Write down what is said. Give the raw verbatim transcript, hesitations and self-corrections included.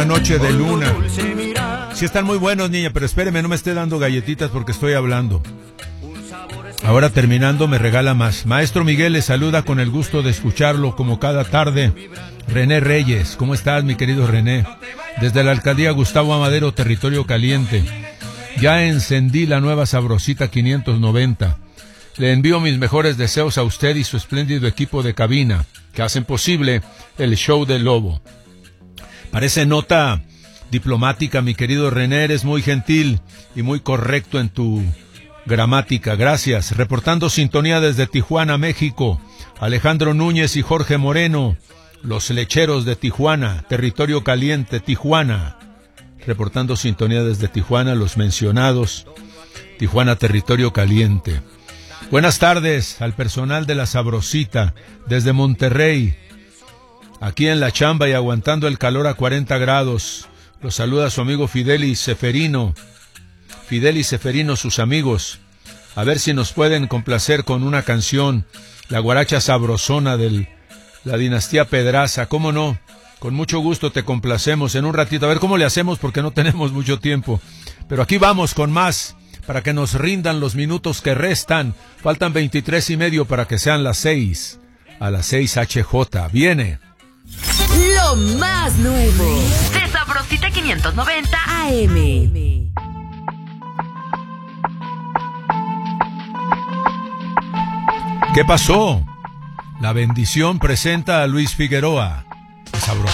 noche de luna. Sí están muy buenos, niña, pero espéreme, no me esté dando galletitas porque estoy hablando. Ahora terminando me regala más. Maestro Miguel le saluda con el gusto de escucharlo como cada tarde. René Reyes, ¿cómo estás, mi querido René? Desde la alcaldía Gustavo Amadero, Territorio Caliente. Ya encendí la nueva sabrosita quinientos noventa. Le envío mis mejores deseos a usted y su espléndido equipo de cabina, que hacen posible el show del Lobo. Parece nota diplomática, mi querido René, eres muy gentil y muy correcto en tu gramática. Gracias. Reportando sintonía desde Tijuana, México. Alejandro Núñez y Jorge Moreno, los lecheros de Tijuana, Territorio Caliente, Tijuana. Reportando sintonía desde Tijuana, los mencionados. Tijuana, Territorio Caliente. Buenas tardes al personal de La Sabrosita, desde Monterrey. Aquí en la chamba y aguantando el calor a cuarenta grados. Los saluda su amigo Fidelis Seferino. Fidelis Seferino, sus amigos. A ver si nos pueden complacer con una canción, la guaracha sabrosona de la dinastía Pedraza. ¿Cómo no? Con mucho gusto te complacemos en un ratito. A ver cómo le hacemos porque no tenemos mucho tiempo. Pero aquí vamos con más, para que nos rindan los minutos que restan. Faltan veintitrés y medio para que sean las seis. A las seis H J. Viene lo más nuevo de Sabrosita quinientos noventa A M. ¿Qué pasó? La bendición presenta a Luis Figueroa. Sabrosita.